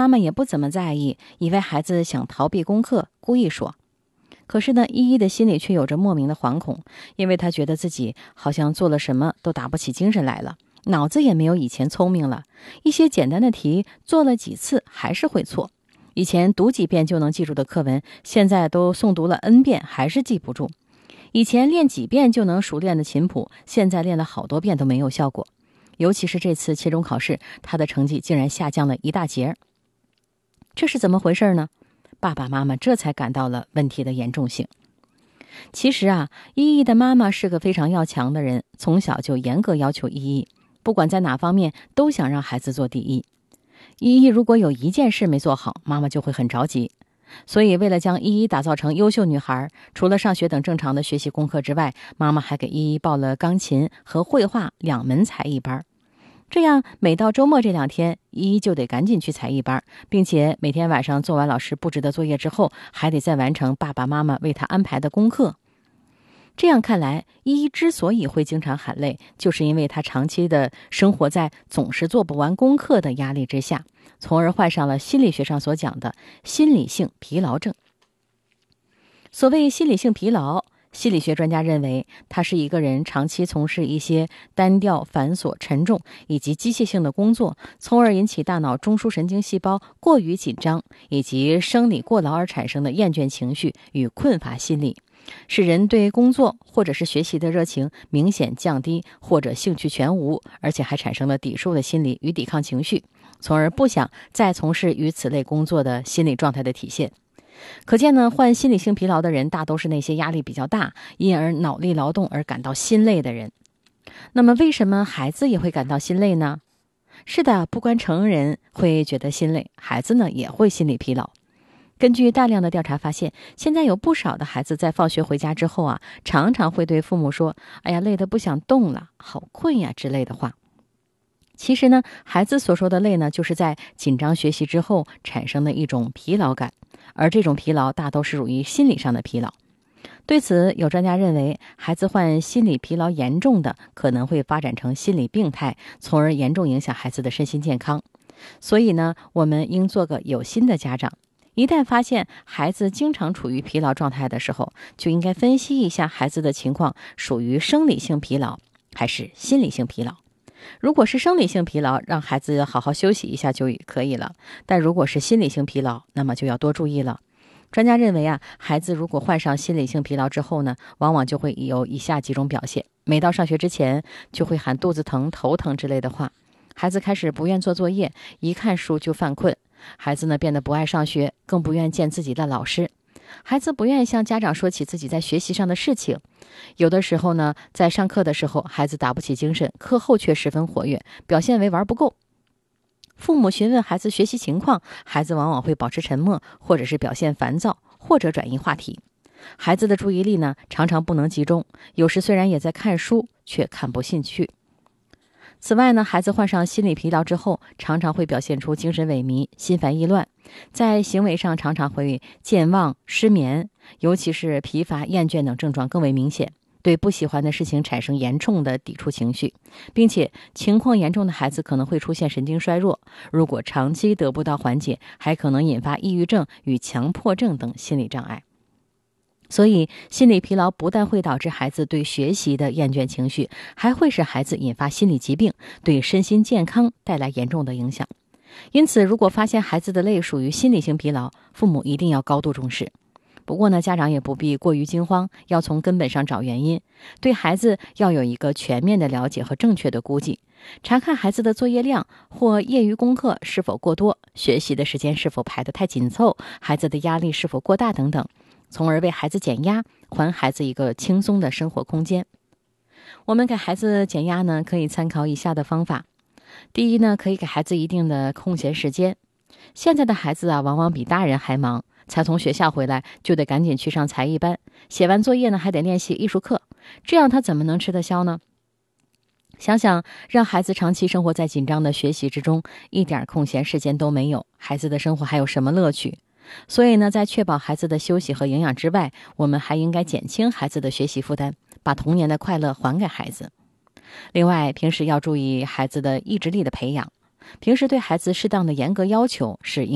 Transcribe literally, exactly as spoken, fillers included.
妈妈也不怎么在意，以为孩子想逃避功课，故意说。可是呢，依依的心里却有着莫名的惶恐，因为她觉得自己好像做了什么都打不起精神来了，脑子也没有以前聪明了，一些简单的题做了几次还是会错，以前读几遍就能记住的课文，现在都诵读了 N 遍还是记不住，以前练几遍就能熟练的琴谱，现在练了好多遍都没有效果，尤其是这次期中考试，她的成绩竟然下降了一大截。这是怎么回事呢？爸爸妈妈这才感到了问题的严重性。其实啊，依依的妈妈是个非常要强的人，从小就严格要求依依，不管在哪方面都想让孩子做第一。依依如果有一件事没做好，妈妈就会很着急。所以为了将依依打造成优秀女孩，除了上学等正常的学习功课之外，妈妈还给依依报了钢琴和绘画两门才艺班。这样每到周末这两天，依依就得赶紧去才艺班，并且每天晚上做完老师布置的作业之后，还得再完成爸爸妈妈为她安排的功课。这样看来，依依之所以会经常喊累，就是因为她长期的生活在总是做不完功课的压力之下，从而患上了心理学上所讲的心理性疲劳症。所谓心理性疲劳，心理学专家认为，它是一个人长期从事一些单调、繁琐、沉重以及机械性的工作，从而引起大脑中枢神经细胞过于紧张，以及生理过劳而产生的厌倦情绪与困乏心理，使人对工作或者是学习的热情明显降低，或者兴趣全无，而且还产生了抵触的心理与抵抗情绪，从而不想再从事与此类工作的心理状态的体现。可见呢，患心理性疲劳的人大都是那些压力比较大，因而脑力劳动而感到心累的人。那么为什么孩子也会感到心累呢？是的，不光成人会觉得心累，孩子呢也会心理疲劳。根据大量的调查发现，现在有不少的孩子在放学回家之后啊，常常会对父母说：“哎呀，累得不想动了，好困呀”之类的话。其实呢，孩子所说的累呢，就是在紧张学习之后产生的一种疲劳感，而这种疲劳大都是属于心理上的疲劳。对此，有专家认为，孩子患心理疲劳严重的，可能会发展成心理病态，从而严重影响孩子的身心健康。所以呢，我们应做个有心的家长，一旦发现孩子经常处于疲劳状态的时候，就应该分析一下孩子的情况属于生理性疲劳还是心理性疲劳。如果是生理性疲劳，让孩子好好休息一下就可以了，但如果是心理性疲劳，那么就要多注意了。专家认为啊，孩子如果患上心理性疲劳之后呢，往往就会有以下几种表现。每到上学之前，就会喊肚子疼、头疼之类的话。孩子开始不愿做作业，一看书就犯困。孩子呢，变得不爱上学，更不愿见自己的老师。孩子不愿意向家长说起自己在学习上的事情。有的时候呢，在上课的时候，孩子打不起精神，课后却十分活跃，表现为玩不够。父母询问孩子学习情况，孩子往往会保持沉默，或者是表现烦躁，或者转移话题。孩子的注意力呢，常常不能集中，有时虽然也在看书，却看不进去。此外呢，孩子患上心理疲劳之后，常常会表现出精神萎靡、心烦意乱，在行为上常常会健忘、失眠，尤其是疲乏、厌倦等症状更为明显，对不喜欢的事情产生严重的抵触情绪，并且情况严重的孩子可能会出现神经衰弱，如果长期得不到缓解，还可能引发抑郁症与强迫症等心理障碍。所以心理疲劳不但会导致孩子对学习的厌倦情绪，还会使孩子引发心理疾病，对身心健康带来严重的影响。因此，如果发现孩子的累属于心理性疲劳，父母一定要高度重视。不过呢，家长也不必过于惊慌，要从根本上找原因，对孩子要有一个全面的了解和正确的估计，查看孩子的作业量或业余功课是否过多，学习的时间是否排得太紧凑，孩子的压力是否过大等等，从而为孩子减压，还孩子一个轻松的生活空间。我们给孩子减压呢，可以参考以下的方法。第一呢，可以给孩子一定的空闲时间。现在的孩子啊，往往比大人还忙，才从学校回来就得赶紧去上才艺班，写完作业呢还得练习艺术课，这样他怎么能吃得消呢？想想让孩子长期生活在紧张的学习之中，一点空闲时间都没有，孩子的生活还有什么乐趣？所以呢，在确保孩子的休息和营养之外，我们还应该减轻孩子的学习负担，把童年的快乐还给孩子。另外，平时要注意孩子的意志力的培养，平时对孩子适当的严格要求是应